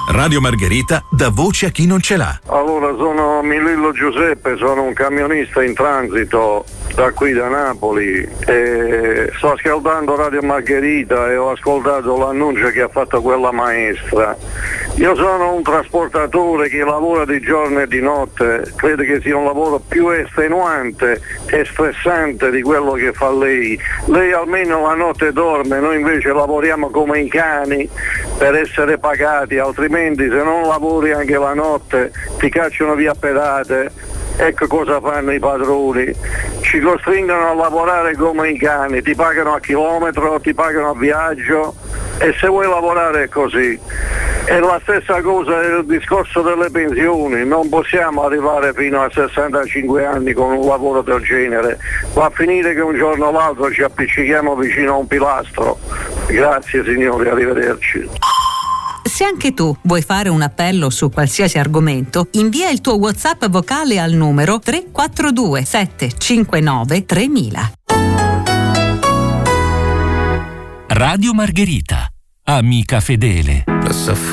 Radio Margherita dà voce a chi non ce l'ha. Allora, sono Milillo Giuseppe, sono un camionista in transito da qui da Napoli e sto ascoltando Radio Margherita e ho ascoltato l'annuncio che ha fatto quella maestra. Io sono un trasportatore che lavora di giorno e di notte, credo che sia un lavoro più estenuante e stressante di quello che fa lei. Lei almeno la notte dorme, noi invece lavoriamo come i cani per essere pagati, altrimenti se non lavori anche la notte ti cacciano via pedate. Ecco cosa fanno i padroni, ci costringono a lavorare come i cani, ti pagano a chilometro, ti pagano a viaggio e se vuoi lavorare è così. È la stessa cosa del discorso delle pensioni, non possiamo arrivare fino a 65 anni con un lavoro del genere, va a finire che un giorno o l'altro ci appiccichiamo vicino a un pilastro. Grazie signori, arrivederci. Se anche tu vuoi fare un appello su qualsiasi argomento, invia il tuo WhatsApp vocale al numero 342 759 3000. Radio Margherita, amica fedele.